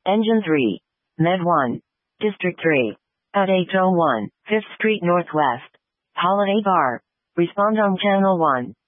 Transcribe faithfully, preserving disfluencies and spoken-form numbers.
Engine three. Med one. District three. At eight oh one, fifth Street Northwest. Holiday Bar. Respond on Channel one.